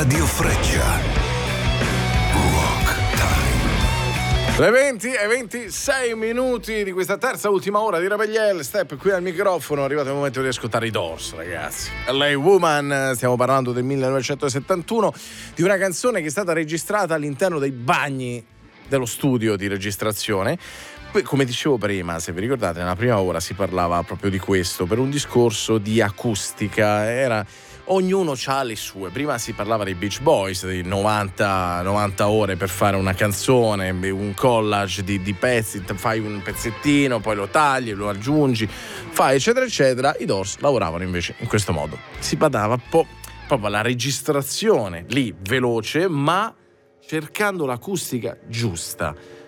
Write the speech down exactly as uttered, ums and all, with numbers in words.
Radio Freccia. Rock Time. Le venti e ventisei minuti di questa terza ultima ora di Rebelliel Step qui al microfono. È arrivato il momento di ascoltare i Doors, ragazzi. L A Woman, stiamo parlando del millenovecentosettantuno, di una canzone che è stata registrata all'interno dei bagni dello studio di registrazione. Come dicevo prima, se vi ricordate, nella prima ora si parlava proprio di questo, per un discorso di acustica. Era ognuno ha le sue. Prima si parlava dei Beach Boys, di novanta, novanta ore per fare una canzone, un collage di, di pezzi, fai un pezzettino, poi lo tagli, lo aggiungi, fai eccetera eccetera. I Doors lavoravano invece in questo modo. Si badava po- proprio alla registrazione lì, veloce, ma cercando l'acustica giusta.